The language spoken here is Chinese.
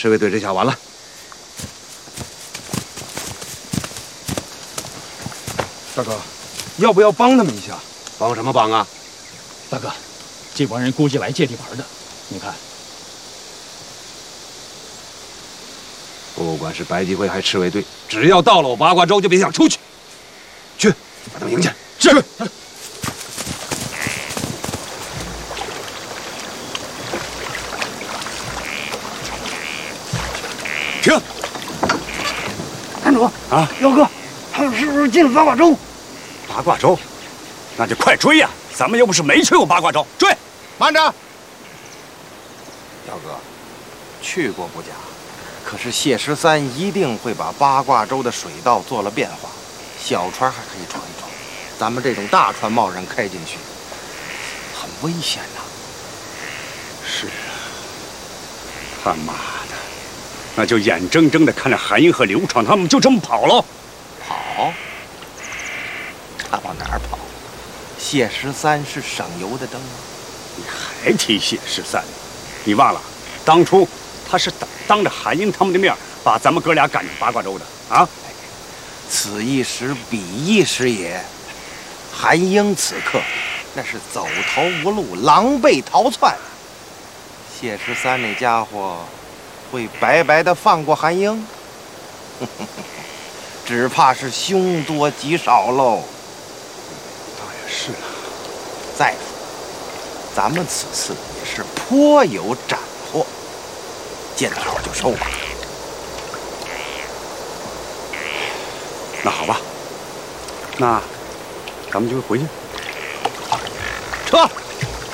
赤卫队这下完了。 大哥，要不要帮他们一下？ 帮什么帮啊？ 大哥，这帮人估计来借地盘的，你看。 不管是白吉会还是赤卫队，只要到了我八卦洲，就别想出去。去，把他们迎进来。 是。 停！ 团主啊， 彪哥，他们是不是进了八卦洲？ 八卦洲，那就快追呀！咱们又不是没去过八卦洲，追！ 慢着，彪哥，去过不假，可是谢13一定会把八卦洲的水道做了变化，小船还可以闯一闯，咱们这种大船贸然开进去，很危险呐。 是啊，他妈的，那就眼睁睁的看着韩英和刘闯他们就这么跑了。 跑？他往哪儿跑？谢13是省油的灯啊！ 你还提谢13？你忘了，当初他是当着韩英他们的面把咱们哥俩赶进八卦洲的啊！ 此一时彼一时也。韩英此刻那是走投无路，狼狈逃窜。谢13那家伙会白白的放过韩英？只怕是凶多吉少喽。 倒也是啊。 再说，咱们此次也是颇有斩获，见好就收吧。 那好吧，那咱们就回去。